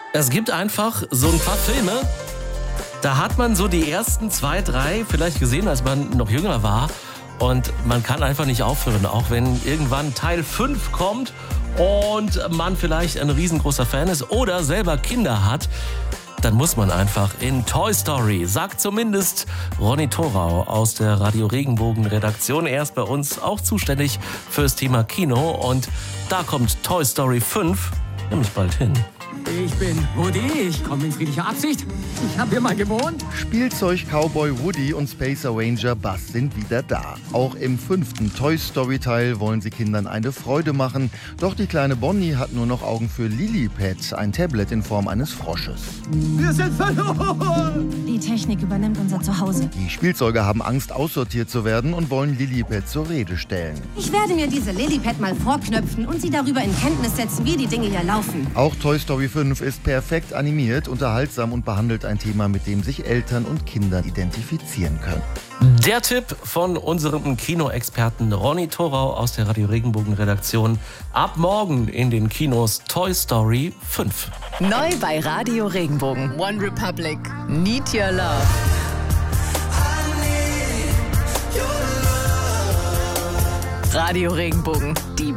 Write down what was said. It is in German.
Es gibt einfach so ein paar Filme, da hat man so die ersten 2, 3 vielleicht gesehen, als man noch jünger war. Und man kann einfach nicht aufhören, auch wenn irgendwann Teil 5 kommt und man vielleicht ein riesengroßer Fan ist oder selber Kinder hat. Dann muss man einfach in Toy Story, sagt zumindest Ronny Thorau aus der Radio Regenbogen Redaktion. Er ist bei uns auch zuständig fürs Thema Kino und da kommt Toy Story 5 nämlich bald hin. Ich bin Woody, ich komme in friedlicher Absicht. Ich habe hier mal gewohnt. Spielzeug-Cowboy Woody und Space Ranger Buzz sind wieder da. Auch im 5. Toy Story-Teil wollen sie Kindern eine Freude machen. Doch die kleine Bonnie hat nur noch Augen für Lilliput, ein Tablet in Form eines Frosches. Wir sind verloren! Die Technik übernimmt unser Zuhause. Die Spielzeuge haben Angst, aussortiert zu werden und wollen Lilliput zur Rede stellen. Ich werde mir diese Lilliput mal vorknöpfen und sie darüber in Kenntnis setzen, wie die Dinge hier laufen. Auch Toy Story 5 ist perfekt animiert, unterhaltsam und behandelt ein Thema, mit dem sich Eltern und Kinder identifizieren können. Der Tipp von unserem Kinoexperten Ronny Thorau aus der Radio Regenbogen Redaktion. Ab morgen in den Kinos Toy Story 5. Neu bei Radio Regenbogen. One Republic. Need Your Love. Radio Regenbogen. Die